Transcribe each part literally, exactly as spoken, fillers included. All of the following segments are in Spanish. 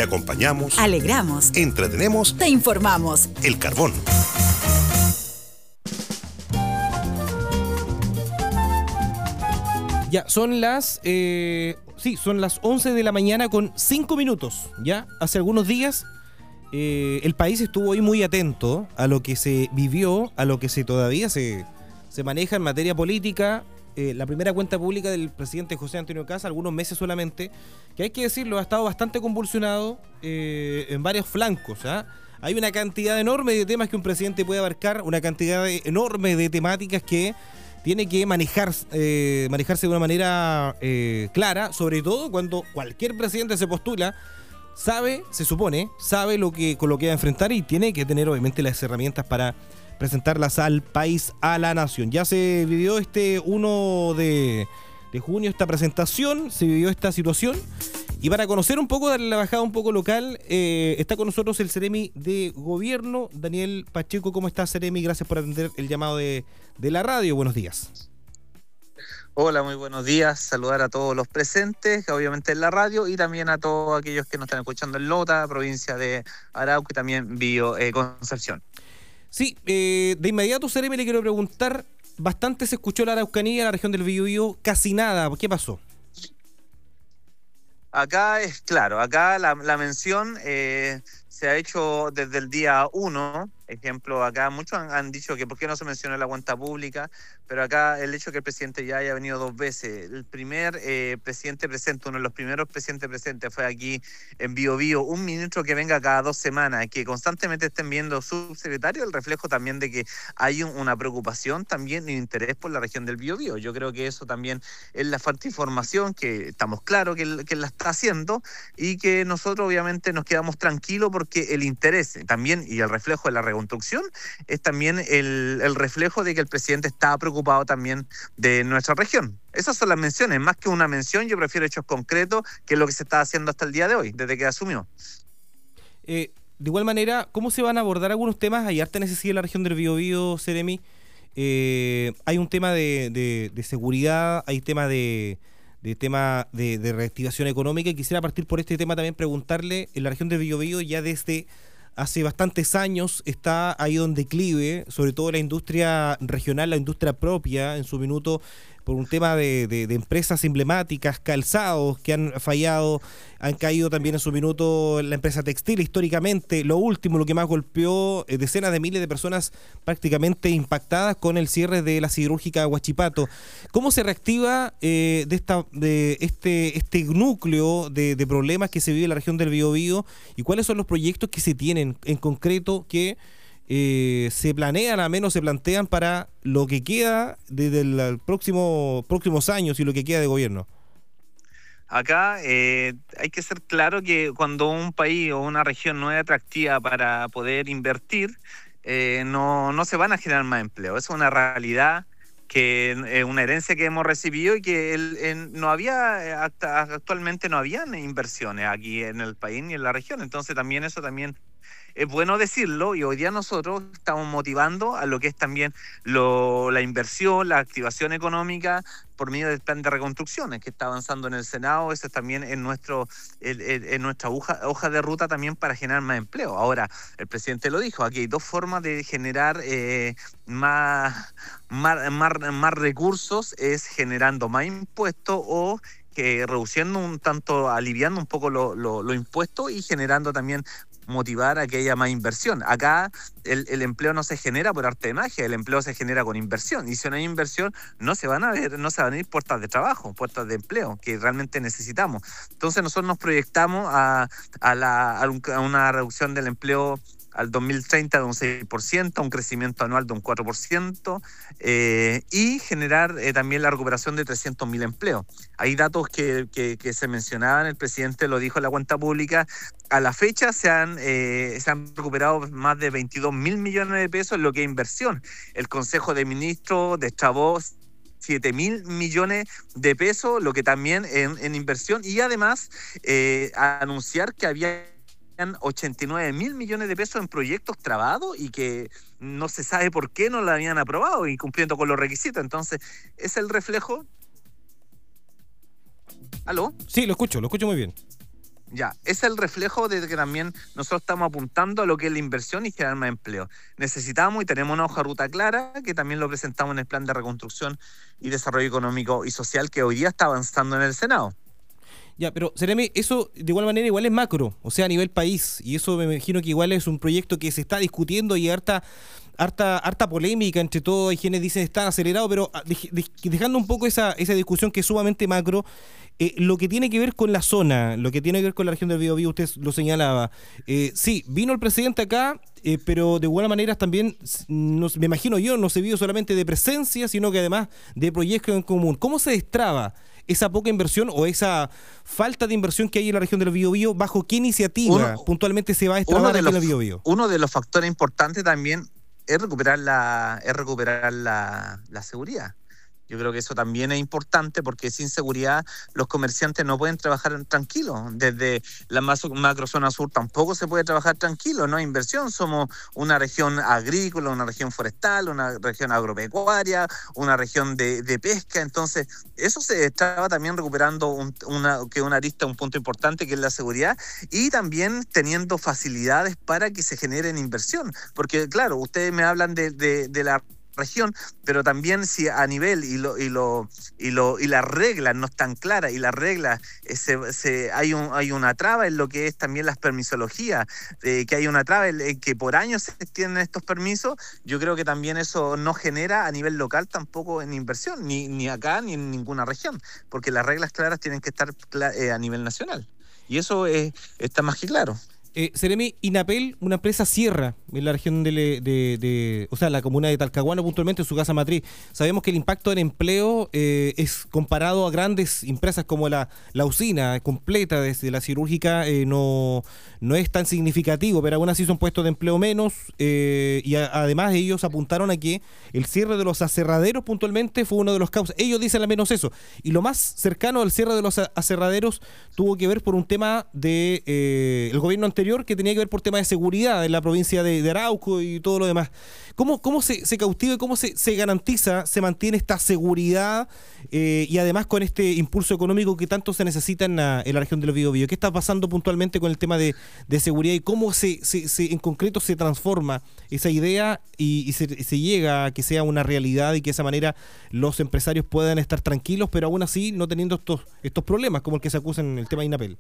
acompañamos, alegramos, entretenemos, te informamos. El Carbón. Ya, son las, eh, sí, son las once de la mañana con cinco minutos, ¿ya? Hace algunos días eh, el país estuvo hoy muy atento a lo que se vivió, a lo que se todavía se, se maneja en materia política. Eh, la primera cuenta pública del presidente José Antonio Kast, algunos meses solamente, que hay que decirlo, ha estado bastante convulsionado eh, en varios flancos, ¿ah? Hay una cantidad enorme de temas que un presidente puede abarcar, una cantidad de, enorme de temáticas que tiene que manejar, eh, manejarse de una manera eh, clara, sobre todo cuando cualquier presidente se postula, sabe, se supone, sabe lo que, con lo que va a enfrentar y tiene que tener obviamente las herramientas para presentarlas al país, a la nación. Ya se vivió este uno de, de junio esta presentación, se vivió esta situación. Y para conocer un poco, darle la bajada un poco local, eh, está con nosotros el Seremi de Gobierno, Daniel Pacheco. ¿Cómo estás, Seremi? Gracias por atender el llamado de, de la radio. Buenos días. Hola, muy buenos días. Saludar a todos los presentes, obviamente en la radio, y también a todos aquellos que nos están escuchando en Lota, provincia de Arauco, y también Bio eh, Concepción. Sí, eh, de inmediato, Seremi, le quiero preguntar, bastante se escuchó la Araucanía, la región del Biobío, casi nada. ¿Qué pasó? Acá es claro, acá la, la mención eh, se ha hecho desde el día uno. Ejemplo, acá muchos han, han dicho que por qué no se mencionó la cuenta pública, pero acá el hecho que el presidente ya haya venido dos veces, el primer eh, presidente presente, uno de los primeros presidentes presentes fue aquí en Biobío, un ministro que venga cada dos semanas, que constantemente estén viendo subsecretario, el reflejo también de que hay un, una preocupación también y un interés por la región del Biobío. Yo creo que eso también es la falta de información, que estamos claros que, que la está haciendo, y que nosotros obviamente nos quedamos tranquilos porque el interés también y el reflejo de la construcción es también el, el reflejo de que el presidente está preocupado también de nuestra región. Esas son las menciones, más que una mención, yo prefiero hechos concretos, que es lo que se está haciendo hasta el día de hoy, desde que asumió. Eh, de igual manera, ¿cómo se van a abordar algunos temas? Hay harta necesidad en la región del Biobío, Seremi. Eh, hay un tema de, de, de seguridad, hay tema de, de tema de, de reactivación económica, y quisiera partir por este tema también preguntarle, en la región del Biobío ya desde hace bastantes años está ahí en declive, sobre todo la industria regional, la industria propia, en su minuto, por un tema de, de, de empresas emblemáticas, calzados que han fallado, han caído también en su minuto la empresa textil históricamente. Lo último, lo que más golpeó, eh, decenas de miles de personas prácticamente impactadas con el cierre de la siderúrgica Huachipato. ¿Cómo se reactiva eh, de esta de este este núcleo de, de problemas que se vive en la región del Biobío, y cuáles son los proyectos que se tienen en concreto que Eh, se planean, a menos se plantean para lo que queda desde el próximo próximos años y lo que queda de gobierno? Acá eh, hay que ser claro que cuando un país o una región no es atractiva para poder invertir, eh, no, no se van a generar más empleo. Eso es una realidad, que es eh, una herencia que hemos recibido, y que el, en, no había hasta, actualmente no habían inversiones aquí en el país ni en la región. Entonces también eso también es bueno decirlo, y hoy día nosotros estamos motivando a lo que es también lo, la inversión, la activación económica por medio del plan de reconstrucciones que está avanzando en el Senado. Eso es también en, nuestro, en, en nuestra hoja, hoja de ruta también para generar más empleo. Ahora, el presidente lo dijo, aquí hay dos formas de generar eh, más, más, más, más recursos, es generando más impuestos o que reduciendo un tanto, aliviando un poco los lo, lo impuestos y generando también motivar a que haya más inversión. Acá el, el empleo no se genera por arte de magia, el empleo se genera con inversión, y si no hay inversión no se van a ver, no se van a ir puertas de trabajo, puertas de empleo que realmente necesitamos. Entonces nosotros nos proyectamos a, a, la, a una reducción del empleo al dos mil treinta de un seis por ciento, un crecimiento anual de un cuatro por ciento, eh, y generar eh, también la recuperación de trescientos mil empleos. Hay datos que, que, que se mencionaban, el presidente lo dijo en la cuenta pública, a la fecha se han, eh, se han recuperado más de veintidós mil millones de pesos en lo que es inversión. El Consejo de Ministros destrabó siete mil millones de pesos, lo que también en, en inversión, y además eh, anunciar que había ochenta y nueve mil millones de pesos en proyectos trabados y que no se sabe por qué no lo habían aprobado, incumpliendo con los requisitos. Entonces, es el reflejo. ¿Aló? Sí, lo escucho, lo escucho muy bien. Ya, es el reflejo de que también nosotros estamos apuntando a lo que es la inversión y generar más empleo. Necesitamos y tenemos una hoja de ruta clara que también lo presentamos en el Plan de Reconstrucción y Desarrollo Económico y Social que hoy día está avanzando en el Senado. Ya, pero Seremi, eso de igual manera igual es macro, o sea, a nivel país, y eso me imagino que igual es un proyecto que se está discutiendo y harta harta harta polémica entre todos. Hay quienes dicen está acelerado, pero dej, dej, dejando un poco esa, esa discusión que es sumamente macro, eh, lo que tiene que ver con la zona, lo que tiene que ver con la región del Biobío, usted lo señalaba. Eh, sí, vino el presidente acá, eh, pero de igual manera también, no, me imagino yo, no se vio solamente de presencia, sino que además de proyectos en común. ¿Cómo se destraba esa poca inversión o esa falta de inversión que hay en la región del Biobío? ¿Bajo qué iniciativa uno, puntualmente se va a destrabar aquí en el Biobío? Uno de los factores importantes también es recuperar la, es recuperar la, la seguridad. Yo creo que eso también es importante porque sin seguridad los comerciantes no pueden trabajar tranquilos. Desde la macrozona sur tampoco se puede trabajar tranquilo, no hay inversión. Somos una región agrícola, una región forestal, una región agropecuaria, una región de, de pesca. Entonces, eso se estaba también recuperando un, una, que una arista, un punto importante que es la seguridad y también teniendo facilidades para que se generen inversión. Porque, claro, ustedes me hablan de, de, de la región, pero también si a nivel y lo y lo y lo y las reglas no están claras y las reglas eh, se, se hay un hay una traba en lo que es también las permisologías, eh, que hay una traba en, en que por años se extienden estos permisos. Yo creo que también eso no genera a nivel local tampoco en inversión, ni ni acá ni en ninguna región, porque las reglas claras tienen que estar eh, a nivel nacional y eso eh, está más que claro. Eh, Seremi, Inapel, una empresa cierra en la región de, de, de, o sea, la comuna de Talcahuano, puntualmente en su casa matriz. Sabemos que el impacto en empleo eh, es comparado a grandes empresas como la, la usina completa desde la cirúrgica, eh, no, no es tan significativo, pero aún así son puestos de empleo menos eh, y a, además ellos apuntaron a que el cierre de los aserraderos puntualmente fue uno de los causas. Ellos dicen al menos eso. Y lo más cercano al cierre de los aserraderos tuvo que ver por un tema de eh, el gobierno anterior, que tenía que ver por temas de seguridad en la provincia de, de Arauco y todo lo demás. ¿Cómo, cómo se, se cautiva y cómo se, se garantiza, se mantiene esta seguridad eh, y además con este impulso económico que tanto se necesita en la, en la región del Biobío? ¿Qué está pasando puntualmente con el tema de, de seguridad y cómo se, se, se en concreto se transforma esa idea y, y se, se llega a que sea una realidad y que de esa manera los empresarios puedan estar tranquilos, pero aún así no teniendo estos, estos problemas como el que se acusa en el tema de Inapel?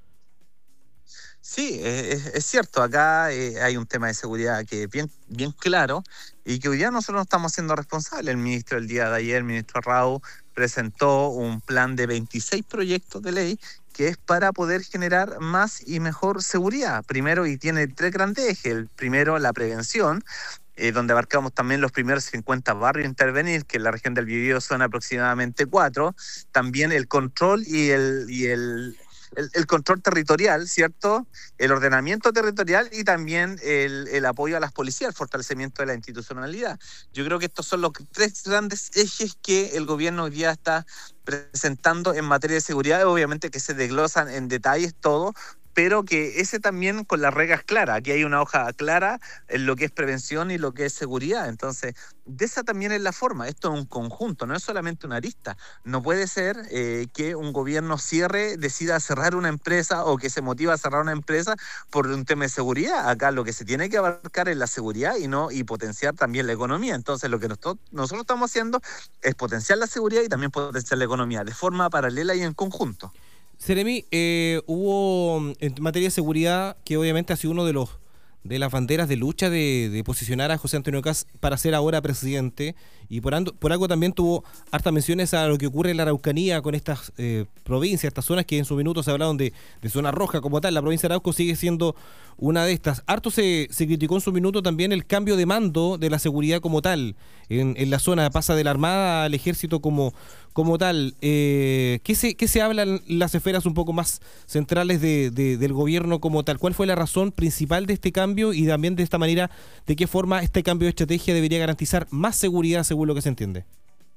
Sí, es, es cierto, acá eh, hay un tema de seguridad que es bien, bien claro y que hoy día nosotros no estamos siendo responsables. El ministro el día de ayer, el ministro Rao, presentó un plan de veintiséis proyectos de ley que es para poder generar más y mejor seguridad. Primero, y tiene tres grandes ejes. El primero, la prevención, eh, donde abarcamos también los primeros cincuenta barrios a intervenir, que en la región del Biobío son aproximadamente cuatro. También el control y el... Y el El, el control territorial, ¿cierto? El ordenamiento territorial y también el, el apoyo a las policías, el fortalecimiento de la institucionalidad. Yo creo que estos son los tres grandes ejes que el gobierno hoy día está presentando en materia de seguridad, obviamente que se desglosan en detalles todo, pero que ese también con las reglas claras. Aquí hay una hoja clara en lo que es prevención y lo que es seguridad. Entonces, de esa también es la forma. Esto es un conjunto, no es solamente una arista. No puede ser eh, que un gobierno cierre, decida cerrar una empresa o que se motiva a cerrar una empresa por un tema de seguridad. Acá lo que se tiene que abarcar es la seguridad y no y potenciar también la economía. Entonces, lo que nosotros, nosotros estamos haciendo es potenciar la seguridad y también potenciar la economía de forma paralela y en conjunto. Seremi, eh, hubo en materia de seguridad que obviamente ha sido uno de los de las banderas de lucha de, de posicionar a José Antonio Kast para ser ahora presidente y por, ando, por algo también tuvo hartas menciones a lo que ocurre en la Araucanía con estas eh, provincias, estas zonas que en su minuto se hablaron de, de zona roja como tal. La provincia de Arauco sigue siendo una de estas. Harto se, se criticó en su minuto también el cambio de mando de la seguridad como tal en, en la zona, pasa de la Armada al Ejército como, como tal. Eh, ¿qué, se, ¿Qué se habla en las esferas un poco más centrales de, de, del gobierno como tal? ¿Cuál fue la razón principal de este cambio y también de esta manera, de qué forma este cambio de estrategia debería garantizar más seguridad según lo que se entiende?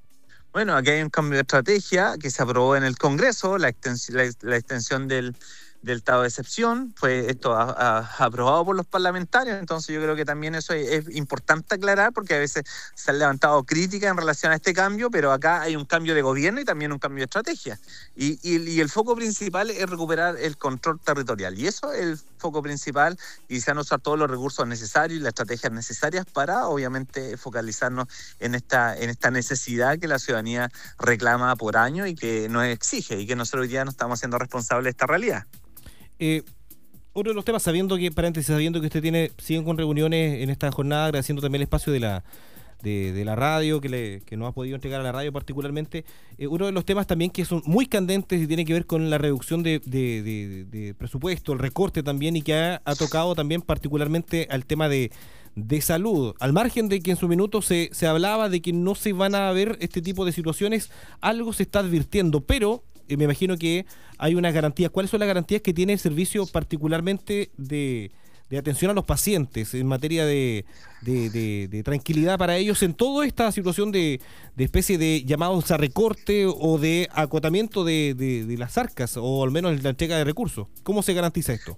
Bueno, aquí hay un cambio de estrategia que se aprobó en el Congreso, la extensión, la, la extensión del, del estado de excepción. Fue esto a, a, aprobado por los parlamentarios, entonces yo creo que también eso es, es importante aclarar, porque a veces se han levantado críticas en relación a este cambio, pero acá hay un cambio de gobierno y también un cambio de estrategia. Y, y, y el foco principal es recuperar el control territorial, y eso es el foco principal, y se han usado todos los recursos necesarios y las estrategias necesarias para, obviamente, focalizarnos en esta, en esta necesidad que la ciudadanía reclama por año y que nos exige, y que nosotros hoy día no estamos siendo responsables de esta realidad. Eh, otro de los temas, sabiendo que, paréntesis, sabiendo que usted tiene, siguen con reuniones en esta jornada, agradeciendo también el espacio de la de, de la radio, que, le, que nos ha podido entregar a la radio particularmente, eh, uno de los temas también que son muy candentes y tiene que ver con la reducción de, de, de, de presupuesto, el recorte también, y que ha, ha tocado también particularmente al tema de de salud, al margen de que en su minuto se, se hablaba de que no se van a ver este tipo de situaciones, algo se está advirtiendo, pero eh, me imagino que hay unas garantías. ¿Cuáles son las garantías que tiene el servicio particularmente de, de atención a los pacientes en materia de, de, de, de tranquilidad para ellos en toda esta situación de, de especie de llamados a recorte o de acotamiento de, de, de las arcas, o al menos la entrega de recursos? ¿Cómo se garantiza esto?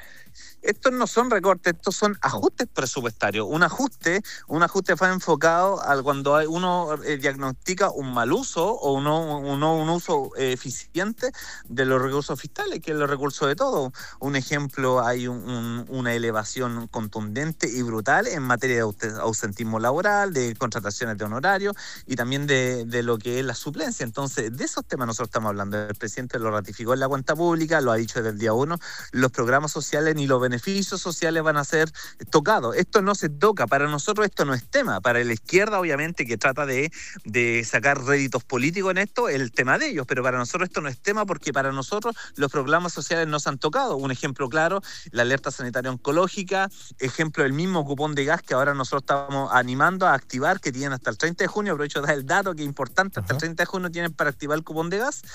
Estos no son recortes, estos son ajustes presupuestarios. Un ajuste, un ajuste fue enfocado al cuando hay uno eh, diagnostica un mal uso o uno, uno, un uso eh, eficiente de los recursos fiscales, que es los recursos de todo. Un ejemplo, hay un, un, una elevación contundente y brutal en materia de ausentismo laboral, de contrataciones de honorarios y también de, de lo que es la suplencia. Entonces, de esos temas nosotros estamos hablando. El presidente lo ratificó en la cuenta pública, lo ha dicho desde el día uno. Los programas sociales ni los beneficios sociales van a ser tocados. Esto no se toca. Para nosotros esto no es tema. Para la izquierda, obviamente, que trata de, de sacar réditos políticos en esto, el tema de ellos. Pero para nosotros esto no es tema, porque para nosotros los programas sociales no se han tocado. Un ejemplo claro, la alerta sanitaria oncológica, ejemplo el mismo cupón de gas que ahora nosotros estamos animando a activar, que tienen hasta el treinta de junio. Aprovecho de dar el dato que es importante, hasta el treinta de junio tienen para activar el cupón de gas.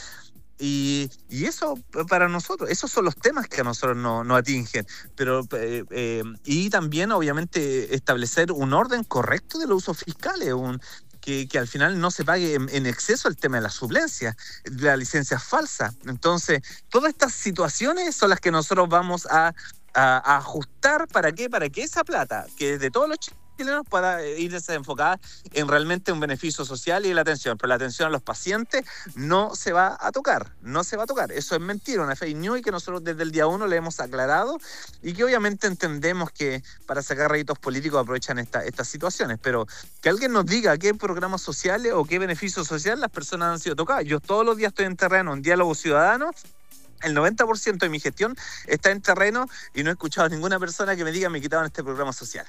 Y, y eso para nosotros, esos son los temas que a nosotros nos no atingen. Pero eh, eh, y también, obviamente, establecer un orden correcto de los usos fiscales, un, que, que al final no se pague en, en exceso el tema de la suplencia, de la licencia falsa. Entonces, todas estas situaciones son las que nosotros vamos a, a, a ajustar. ¿Para qué? Para que esa plata, que de todos los chilenos, pueda irse enfocada en realmente un beneficio social y la atención. Pero la atención a los pacientes no se va a tocar, no se va a tocar. Eso es mentira, una fake news, y que nosotros desde el día uno le hemos aclarado, y que obviamente entendemos que para sacar réditos políticos aprovechan esta, estas situaciones. Pero que alguien nos diga qué programas sociales o qué beneficios sociales las personas han sido tocadas. Yo todos los días estoy en terreno, en diálogo ciudadano. El noventa por ciento de mi gestión está en terreno y no he escuchado a ninguna persona que me diga me quitaban este programa social.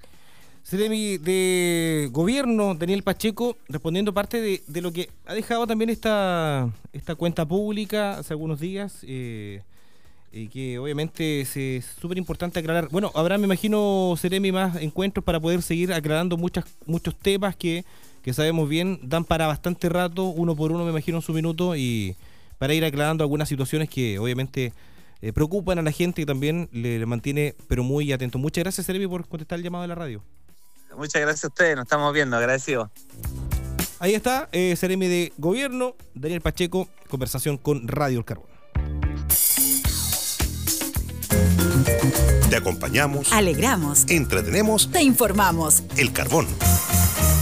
Seremi de Gobierno, Daniel Pacheco, respondiendo parte de, de lo que ha dejado también esta, esta cuenta pública hace algunos días, eh, y que obviamente es súper importante aclarar. Bueno, habrá, me imagino, Seremi, más encuentros para poder seguir aclarando muchas, muchos temas que, que sabemos bien, dan para bastante rato, uno por uno, me imagino, en su minuto, y para ir aclarando algunas situaciones que obviamente eh, preocupan a la gente y también le, le mantiene, pero muy atento. Muchas gracias, Seremi, por contestar el llamado de la radio. Muchas gracias a ustedes, nos estamos viendo, agradecido. Ahí está, eh, Seremi de Gobierno, Daniel Pacheco, conversación con Radio El Carbón. Te acompañamos, alegramos, entretenemos, te informamos. El Carbón.